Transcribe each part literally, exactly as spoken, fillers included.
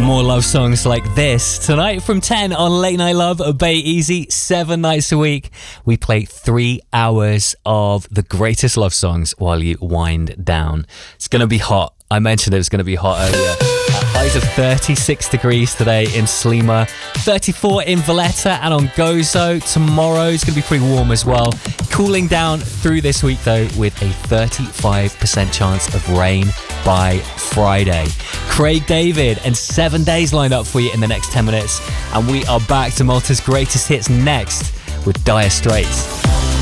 More love songs like this. Tonight from ten on Late Night Love, Obey Easy, seven nights a week. We play three hours of the greatest love songs while you wind down. It's going to be hot. I mentioned it was going to be hot earlier. Highs of thirty-six degrees today in Slima, thirty-four in Valletta and on Gozo. Tomorrow is going to be pretty warm as well. Cooling down through this week though with a thirty-five percent chance of rain by Friday. Craig David and Seven Days lined up for you in the next ten minutes. And we are back to Malta's greatest hits next with Dire Straits.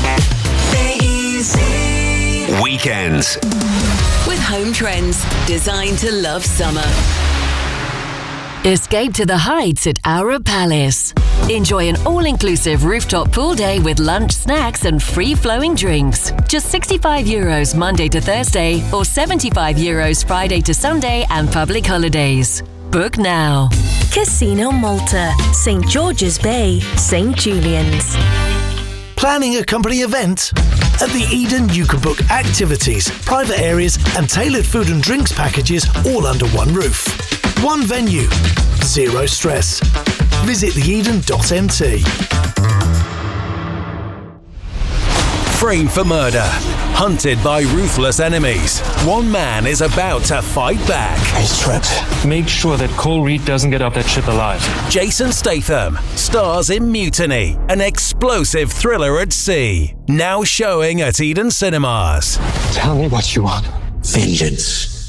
Weekends. With Home Trends, designed to love summer. Escape to the heights at Aura Palace. Enjoy an all-inclusive rooftop pool day with lunch, snacks and free-flowing drinks. Just sixty-five euros Monday to Thursday or seventy-five euros Friday to Sunday and public holidays. Book now. Casino Malta, Saint George's Bay, Saint Julian's. Planning a company event? At the Eden, you can book activities, private areas and tailored food and drinks packages all under one roof. One venue, zero stress. Visit the eden dot m t. Framed for murder. Hunted by ruthless enemies. One man is about to fight back. He's trapped. Make sure that Cole Reed doesn't get off that ship alive. Jason Statham stars in Mutiny, an explosive thriller at sea. Now showing at Eden Cinemas. Tell me what you want. Vengeance.